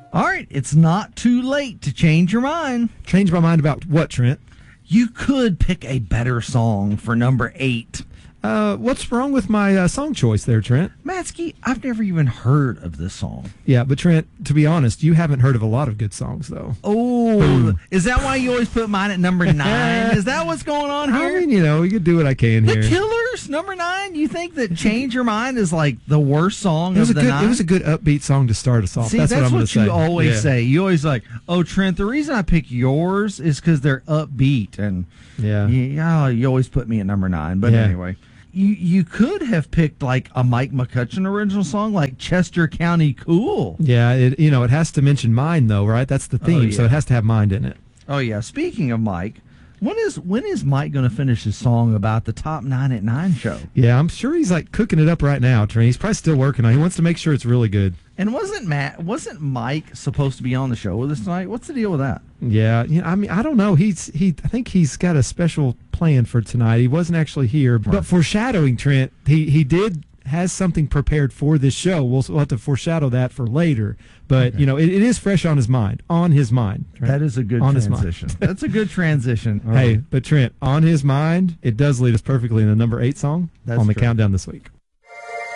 All right, it's not too late to change your mind. Change my mind about what, Trent? You could pick a better song for number 8. What's wrong with my song choice there, Trent? Matsky, I've never even heard of this song. Yeah, but Trent, to be honest, you haven't heard of a lot of good songs, though. Oh, Boom. Is that why you always put mine at number 9? Is that what's going on here? I mean, you can do what I can The here. Killers, number 9? You think that Change Your Mind is like the worst song of the night? It was a good upbeat song to start us off. See, that's what I'm going to say. you always say. You always like, oh, Trent, the reason I pick yours is because they're upbeat. And you always put me at number 9. But anyway. You could have picked like a Mike McCutcheon original song like Chester County Cool. Yeah, it has to mention mind though, right? That's the theme, so it has to have mind in it. Oh yeah. Speaking of Mike, when is Mike going to finish his song about the Top 9 at 9 show? Yeah, I'm sure he's like cooking it up right now, Trent. He's probably still working on it. He wants to make sure it's really good. And wasn't Mike supposed to be on the show with us tonight? What's the deal with that? Yeah, I mean, I don't know. I think he's got a special plan for tonight. He wasn't actually here, but foreshadowing, Trent, he has something prepared for this show. We'll have to foreshadow that for later. But it is fresh on his mind. On his mind. Trent. That is a good transition. That's a good transition. Hey, but Trent, on his mind, it does lead us perfectly in the number 8 song on the countdown this week.